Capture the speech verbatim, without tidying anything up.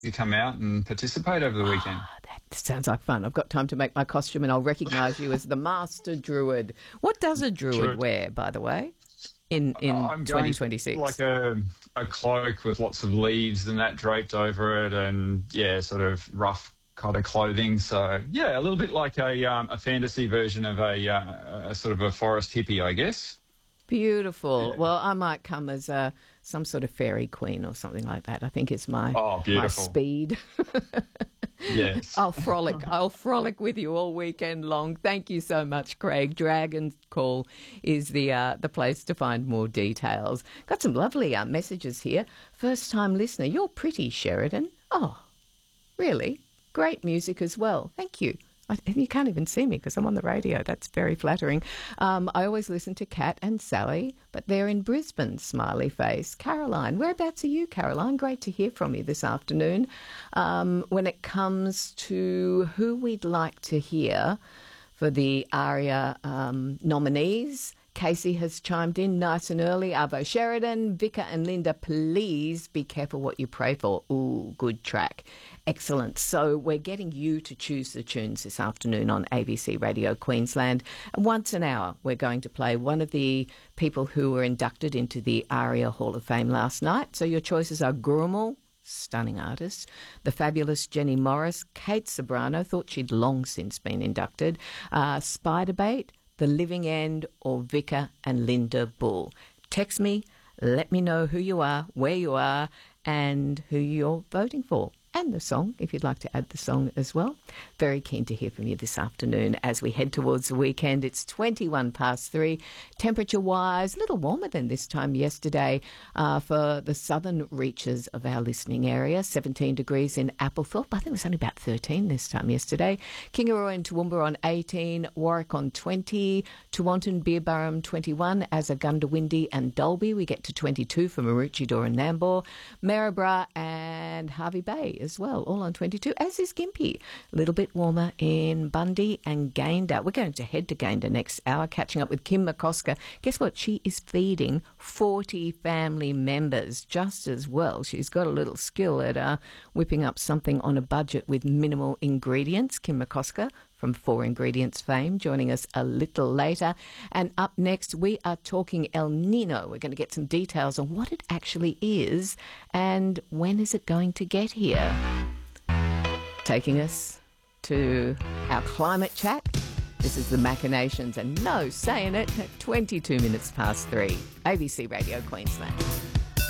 to come out and participate over the weekend. Oh, that sounds like fun. I've got time to make my costume and I'll recognise you as the master druid. What does a druid Druid. wear, by the way, in, in I'm going twenty twenty-six? like a a cloak with lots of leaves and that draped over it, and yeah, sort of rough kind of clothing. So yeah, a little bit like a um, a fantasy version of a, uh, a sort of a forest hippie, I guess. Beautiful. Yeah. Well, I might come as a, some sort of fairy queen or something like that. I think it's my, Oh, my beautiful. speed. Yes. I'll frolic. I'll frolic with you all weekend long. Thank you so much, Craig. Dragon Call is the uh, the place to find more details. Got some lovely uh, messages here. First time listener. You're pretty, Sheridan. Oh, really? Great music as well. Thank you. I, you can't even see me because I'm on the radio. That's very flattering. Um, I always listen to Kat and Sally, but they're in Brisbane, smiley face. Caroline, whereabouts are you, Caroline? Great to hear from you this afternoon. Um, when it comes to who we'd like to hear for the ARIA um, nominees, Casey has chimed in nice and early. Arvo Sheridan, Vicar and Linda, please be careful what you pray for. Ooh, good track. Excellent. So we're getting you to choose the tunes this afternoon on A B C Radio Queensland. Once an hour, we're going to play one of the people who were inducted into the ARIA Hall of Fame last night. So your choices are Gurumul, stunning artist, the fabulous Jenny Morris, Kate Sobrano, thought she'd long since been inducted, uh, Spiderbait, The Living End, or Vicar and Linda Bull. Text me, let me know who you are, where you are, and who you're voting for. And the song, if you'd like to add the song as well. Very keen to hear from you this afternoon as we head towards the weekend. It's twenty-one past three. Temperature-wise, a little warmer than this time yesterday uh, for the southern reaches of our listening area. seventeen degrees in Applethorpe. I think it was only about thirteen this time yesterday. Kingaroy and Toowoomba on eighteen. Warwick on twenty. Tewantin, Beerburrum twenty-one. Azagundawindi and Dalby, we get to twenty-two for Maroochydore and Nambour. Maryborough and Hervey Bay as well, all on twenty-two, as is Gympie. A little bit warmer in Bundy and Gayndah. We're going to head to Gayndah next hour, catching up with Kim McCosker. Guess what? She is feeding forty family members just as well. She's got a little skill at uh, whipping up something on a budget with minimal ingredients. Kim McCosker from Four Ingredients fame, joining us a little later. And up next, we are talking El Nino. We're going to get some details on what it actually is and when is it going to get here. Taking us to our climate chat. This is the Machinations, and no saying it, at twenty-two minutes past three. A B C Radio Queensland.